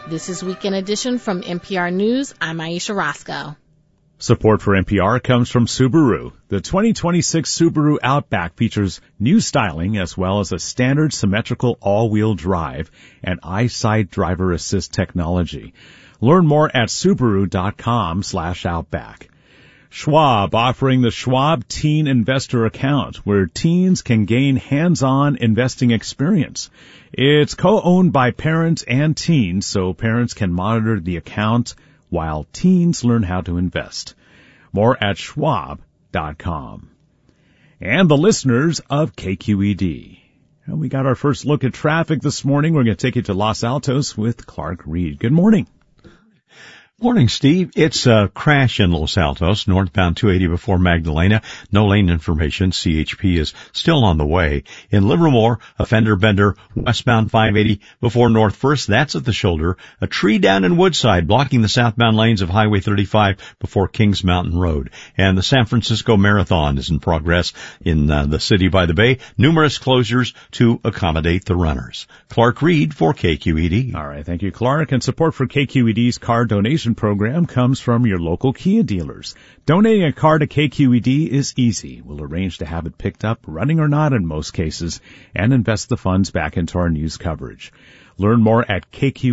This is Weekend Edition from NPR News. I'm Aisha Roscoe. Support for NPR comes from Subaru. The 2026 Subaru Outback features new styling as well as a standard symmetrical all-wheel drive and EyeSight driver assist technology. Learn more at Subaru.com/Outback. Schwab offering the Schwab Teen Investor Account, where teens can gain hands-on investing experience. It's co-owned by parents and teens, so parents can monitor the account while teens learn how to invest. More at Schwab.com. And the listeners of KQED. And we got our first look at traffic this morning. We're going to take you to Los Altos with Clark Reed. Good morning. Morning, Steve. It's a crash in Los Altos, northbound 280 before Magdalena. No lane information. CHP is still on the way. In Livermore, a fender bender westbound 580 before North First. That's at the shoulder. A tree down in Woodside blocking the southbound lanes of Highway 35 before Kings Mountain Road. And the San Francisco Marathon is in progress in the city by the bay. Numerous closures to accommodate the runners. Clark Reed for KQED. All right. Thank you, Clark. And support for KQED's car donation program comes from your local Kia dealers. Donating a car to KQED is easy. We'll arrange to have it picked up, running or not in most cases, and invest the funds back into our news coverage. Learn more at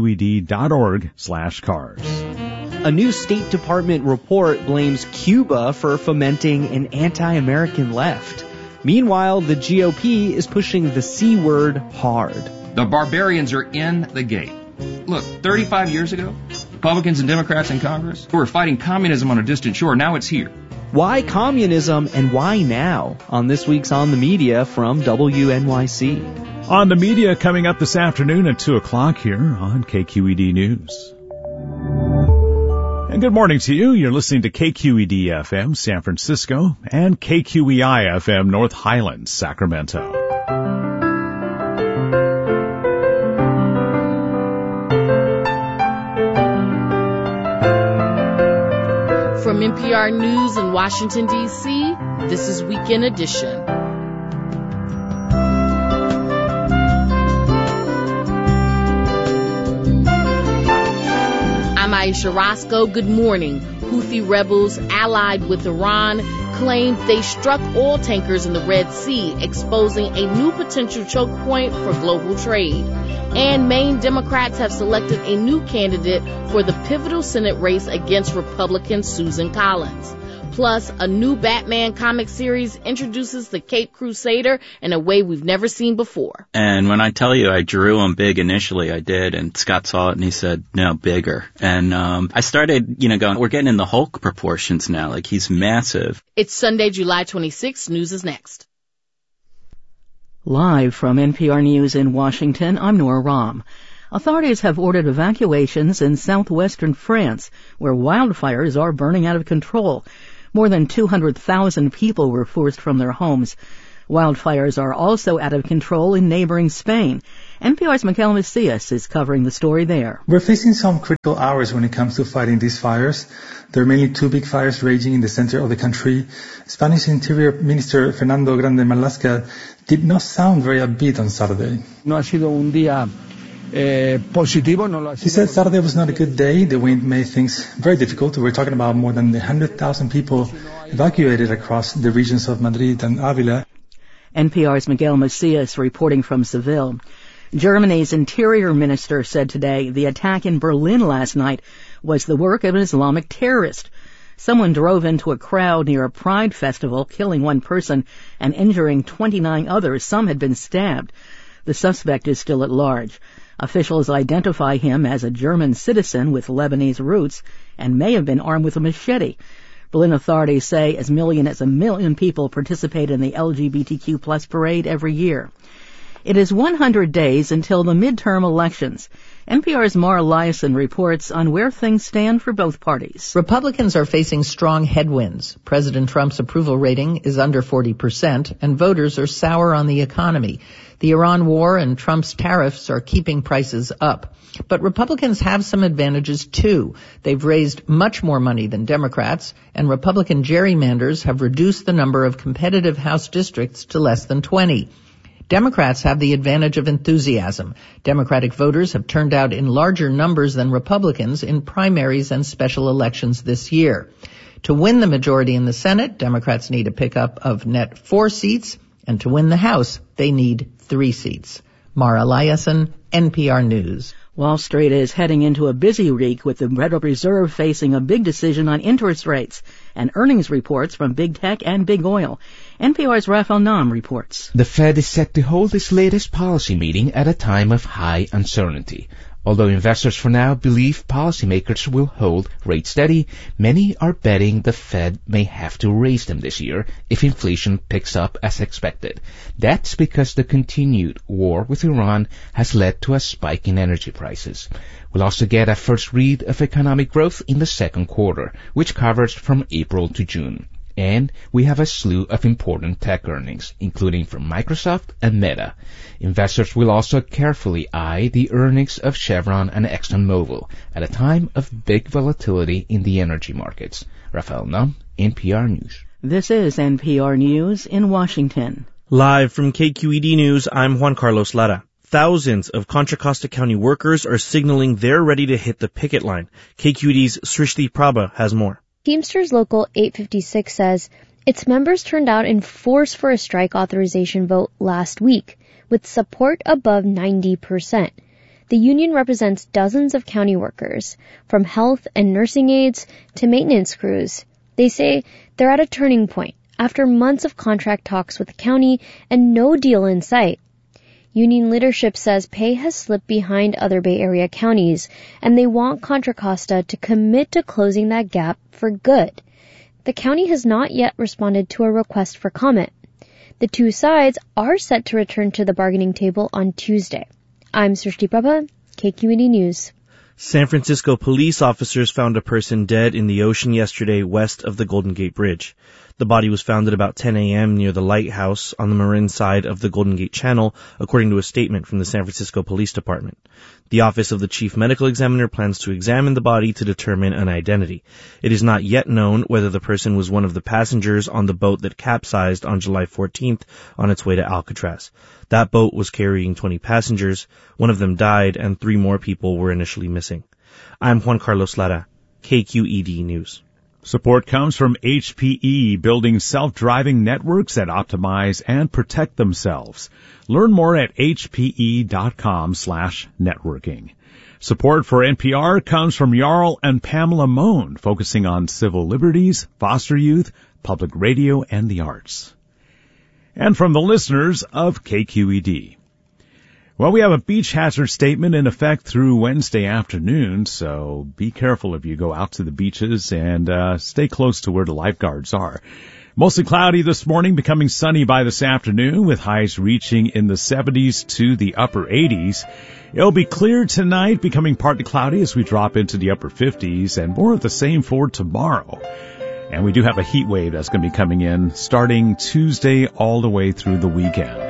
kqed.org/cars. A new State Department report blames Cuba for fomenting an anti-American left. Meanwhile, the GOP is pushing the C word hard. The barbarians are in the gate. Look, 35 years ago, Republicans and Democrats in Congress who were fighting communism on a distant shore. Now it's here. Why communism and why now? On this week's On the Media from WNYC. On the Media coming up this afternoon at 2 o'clock here on KQED News. And good morning to you. You're listening to KQED FM San Francisco and KQEI FM North Highlands, Sacramento. From NPR News in Washington, D.C., this is Weekend Edition. I'm Aisha Roscoe. Good morning. Houthi rebels allied with Iran claimed they struck oil tankers in the Red Sea, exposing a new potential choke point for global trade. And Maine Democrats have selected a new candidate for the pivotal Senate race against Republican Susan Collins. Plus, a new Batman comic series introduces the Caped Crusader in a way we've never seen before. And when I tell you I drew him big initially, I did, and Scott saw it and he said, no, bigger. And I started, going, we're getting in the Hulk proportions now, like he's massive. It's Sunday, July 26th. News is next. Live from NPR News in Washington, I'm Nora Rahm. Authorities have ordered evacuations in southwestern France, where wildfires are burning out of control. More than 200,000 people were forced from their homes. Wildfires are also out of control in neighboring Spain. NPR's Miguel Macias is covering the story there. We're facing some critical hours when it comes to fighting these fires. There are mainly two big fires raging in the center of the country. Spanish Interior Minister Fernando Grande Marlaska did not sound very upbeat on Saturday. No ha sido un día positivo. He said Saturday was not a good day. The wind made things very difficult. We're talking about more than 100,000 people evacuated across the regions of Madrid and Avila. NPR's Miguel Macias reporting from Seville. Germany's interior minister said today the attack in Berlin last night was the work of an Islamic terrorist. Someone drove into a crowd near a pride festival, killing one person and injuring 29 others. Some had been stabbed. The suspect is still at large. Officials identify him as a German citizen with Lebanese roots and may have been armed with a machete. Berlin authorities say as many as 1 million people participate in the LGBTQ plus parade every year. It is 100 days until the midterm elections. NPR's Mara Liasson reports on where things stand for both parties. Republicans are facing strong headwinds. President Trump's approval rating is under 40%, and voters are sour on the economy. The Iran war and Trump's tariffs are keeping prices up. But Republicans have some advantages, too. They've raised much more money than Democrats, and Republican gerrymanders have reduced the number of competitive House districts to less than 20. Democrats have the advantage of enthusiasm. Democratic voters have turned out in larger numbers than Republicans in primaries and special elections this year. To win the majority in the Senate, Democrats need a pickup of net 4 seats, and to win the House, they need 3 seats. Mara Eliason, NPR News. Wall Street is heading into a busy week with the Federal Reserve facing a big decision on interest rates and earnings reports from big tech and big oil. NPR's Raphael Nahm reports. The Fed is set to hold its latest policy meeting at a time of high uncertainty. Although investors for now believe policymakers will hold rates steady, many are betting the Fed may have to raise them this year if inflation picks up as expected. That's because the continued war with Iran has led to a spike in energy prices. We'll also get a first read of economic growth in the second quarter, which covers from April to June. And we have a slew of important tech earnings, including from Microsoft and Meta. Investors will also carefully eye the earnings of Chevron and ExxonMobil at a time of big volatility in the energy markets. Raphael Nahm, NPR News. This is NPR News in Washington. Live from KQED News, I'm Juan Carlos Lara. Thousands of Contra Costa County workers are signaling they're ready to hit the picket line. KQED's Srishti Prabha has more. Teamsters Local 856 says its members turned out in force for a strike authorization vote last week, with support above 90%. The union represents dozens of county workers, from health and nursing aides to maintenance crews. They say they're at a turning point after months of contract talks with the county and no deal in sight. Union leadership says pay has slipped behind other Bay Area counties, and they want Contra Costa to commit to closing that gap for good. The county has not yet responded to a request for comment. The two sides are set to return to the bargaining table on Tuesday. I'm Srishti Prabha, KQED News. San Francisco police officers found a person dead in the ocean yesterday west of the Golden Gate Bridge. The body was found at about 10 a.m. near the lighthouse on the Marin side of the Golden Gate Channel, according to a statement from the San Francisco Police Department. The Office of the Chief Medical Examiner plans to examine the body to determine an identity. It is not yet known whether the person was one of the passengers on the boat that capsized on July 14th on its way to Alcatraz. That boat was carrying 20 passengers. One of them died, and 3 more people were initially missing. I'm Juan Carlos Lara, KQED News. Support comes from HPE, building self-driving networks that optimize and protect themselves. Learn more at hpe.com/networking. Support for NPR comes from Jarl and Pamela Mohn, focusing on civil liberties, foster youth, public radio, and the arts. And from the listeners of KQED. Well, we have a beach hazard statement in effect through Wednesday afternoon, so be careful if you go out to the beaches and stay close to where the lifeguards are. Mostly cloudy this morning, becoming sunny by this afternoon, with highs reaching in the 70s to the upper 80s. It'll be clear tonight, becoming partly cloudy as we drop into the upper 50s, and more of the same for tomorrow. And we do have a heat wave that's going to be coming in starting Tuesday all the way through the weekend.